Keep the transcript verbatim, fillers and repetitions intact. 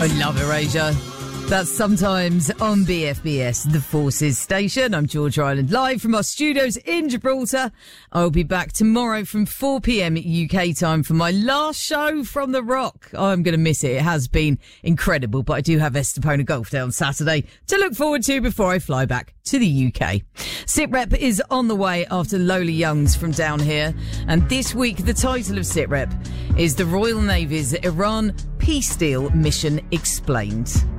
I love Erasure. That's sometimes on B F B S, the Forces Station. I'm George Ireland, live from our studios in Gibraltar. I'll be back tomorrow from four p.m. U K time for my last show from the Rock. I'm going to miss it. It has been incredible, but I do have Estepona Golf Day on Saturday to look forward to before I fly back to the U K. SITREP is on the way after Lola Young's from down here. And this week, the title of SITREP is the Royal Navy's Iran Peace Deal Mission Explained.